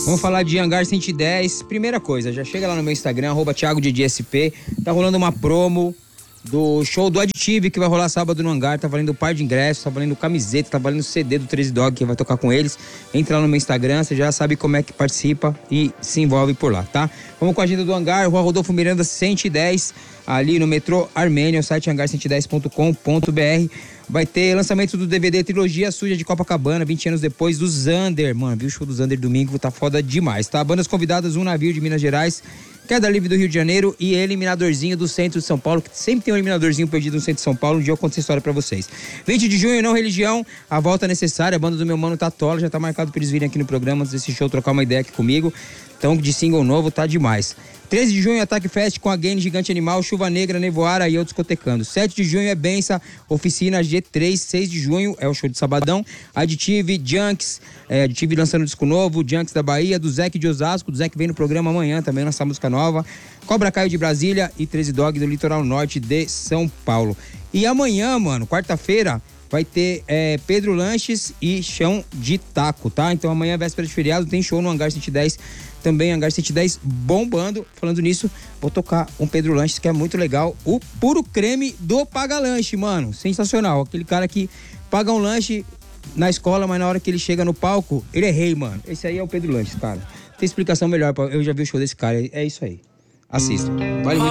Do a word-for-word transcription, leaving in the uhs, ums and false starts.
Vamos falar de Hangar cento e dez. Primeira coisa, já chega lá no meu Instagram, arroba Thiago D D S P. Tá rolando uma promo do show do Additive que vai rolar sábado no Hangar. Tá valendo par de ingressos, tá valendo camiseta, tá valendo C D do treze Dog que vai tocar com eles. Entra lá no meu Instagram, você já sabe como é que participa e se envolve por lá, tá? Vamos com a agenda do Hangar, Rua Rodolfo Miranda cento e dez, ali no metrô Armênia, o site hangar cento e dez ponto com ponto br. Vai ter lançamento do D V D Trilogia Suja de Copacabana, vinte anos depois, do Zander. Mano, viu o show do Zander domingo? Tá foda demais, tá? Bandas convidadas, Um Navio de Minas Gerais, Queda Livre do Rio de Janeiro e Eliminadorzinho do Centro de São Paulo, que sempre tem um eliminadorzinho perdido no Centro de São Paulo. Um dia eu conto essa história pra vocês. vinte de junho, Não Religião, A Volta Necessária, a banda do meu mano Tatola, já tá marcado pra eles virem aqui no programa antes desse show, trocar uma ideia aqui comigo. Então, de single novo, tá demais. treze de junho, Ataque Fest com a Gaine, Gigante Animal, Chuva Negra, Nevoara e eu discotecando. sete de junho é Bença, Oficina G três. seis de junho é o show de sabadão. Additive, Junks, é, Additive lançando disco novo, Junks da Bahia, do Zeke de Osasco, do Zeke vem no programa amanhã também, lançar música nova. Cobra Caio de Brasília e treze Dog do Litoral Norte de São Paulo. E amanhã, mano, quarta-feira, vai ter é, Pedro Lanches e Chão de Taco, tá? Então amanhã, véspera de feriado, tem show no Hangar cento e dez, também Hangar cento e dez bombando. Falando nisso, vou tocar um Pedro Lanches que é muito legal, o puro creme do Paga Lanche, mano, sensacional. Aquele cara que paga um lanche na escola, mas na hora que ele chega no palco, ele é rei, mano. Esse aí é o Pedro Lanches, cara. Tem explicação melhor, eu já vi o show desse cara, é isso aí. Assista. Vale muito.